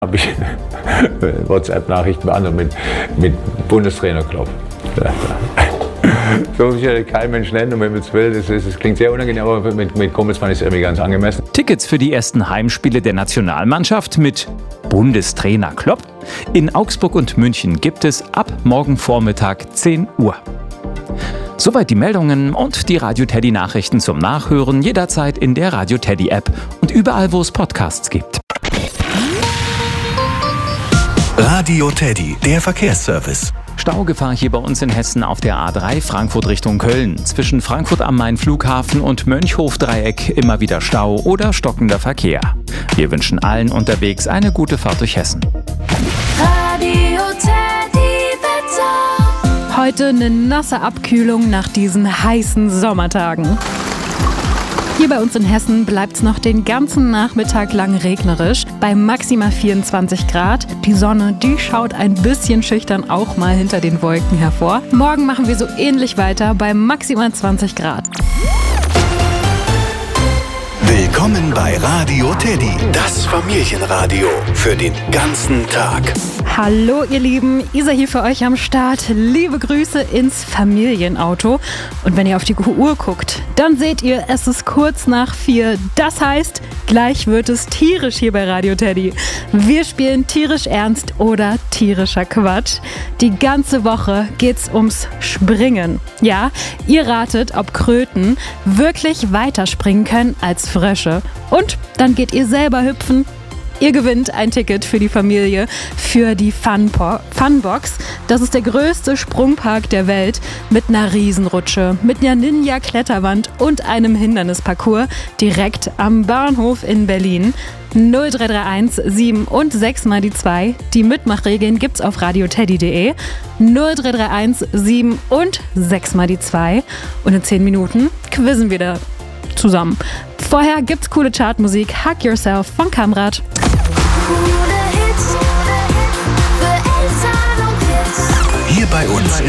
Habe ich WhatsApp-Nachrichten beantwortet mit Bundestrainer Klopp. So will ich kein Mensch nennen, und wenn man es will, das klingt sehr unangenehm, aber mit Kumpels fand ich es irgendwie ganz angemessen. Tickets für die ersten Heimspiele der Nationalmannschaft mit Bundestrainer Klopp in Augsburg und München gibt es ab morgen Vormittag 10 Uhr. Soweit die Meldungen und die Radio Teddy Nachrichten zum Nachhören jederzeit in der Radio Teddy App und überall, wo es Podcasts gibt. Radio Teddy, der Verkehrsservice. Staugefahr hier bei uns in Hessen auf der A3 Frankfurt Richtung Köln. Zwischen Frankfurt am Main Flughafen und Mönchhof-Dreieck immer wieder Stau oder stockender Verkehr. Wir wünschen allen unterwegs eine gute Fahrt durch Hessen. Radio Teddy Wetter. Heute eine nasse Abkühlung nach diesen heißen Sommertagen. Hier bei uns in Hessen bleibt es noch den ganzen Nachmittag lang regnerisch, bei maximal 24 Grad. Die Sonne, die schaut ein bisschen schüchtern auch mal hinter den Wolken hervor. Morgen machen wir so ähnlich weiter bei maximal 20 Grad. Willkommen bei Radio Teddy, das Familienradio für den ganzen Tag. Hallo ihr Lieben, Isa hier für euch am Start. Liebe Grüße ins Familienauto. Und wenn ihr auf die Uhr guckt, dann seht ihr, es ist kurz nach 4. Das heißt, gleich wird es tierisch hier bei Radio Teddy. Wir spielen tierisch ernst oder tierischer Quatsch. Die ganze Woche geht's ums Springen. Ja, ihr ratet, ob Kröten wirklich weiter springen können als Frösche. Und dann geht ihr selber hüpfen. Ihr gewinnt ein Ticket für die Familie für die Funbox. Das ist der größte Sprungpark der Welt mit einer Riesenrutsche, mit einer Ninja-Kletterwand und einem Hindernisparcours direkt am Bahnhof in Berlin. 0331 7 und 6 mal die 2. Die Mitmachregeln gibt's auf radioteddy.de. 0331 7 und 6 mal die 2. Und in 10 Minuten quizzen wir da zusammen. Vorher gibt's coole Chartmusik. Hug Yourself von Kamrat. Hier bei uns im